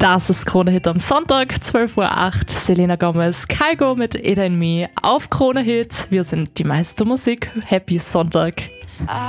Das ist Krone Hit am Sonntag, 12:08 Uhr. Selena Gomez, Kygo mit It and Me auf Krone Hit. Wir sind die meiste Musik. Happy Sonntag.